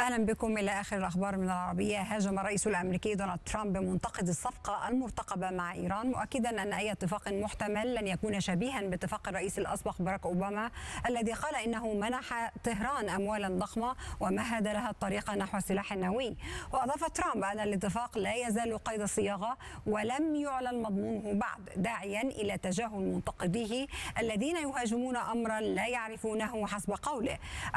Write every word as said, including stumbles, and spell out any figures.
أهلا بكم إلى آخر الأخبار من العربية. هاجم الرئيس الأمريكي دونالد ترامب منتقد الصفقة المرتقبة مع إيران، مؤكدا أن أي اتفاق محتمل لن يكون شبيها باتفاق الرئيس الأسبق باراك أوباما الذي قال إنه منح طهران أموالا ضخمة ومهد لها الطريق نحو السلاح النووي. وأضاف ترامب أن الاتفاق لا يزال قيد الصياغة ولم يعلن مضمونه بعد، داعيا إلى تجاهل منتقديه الذين يهاجمون أمرا لا يعرفونه حسب قوله.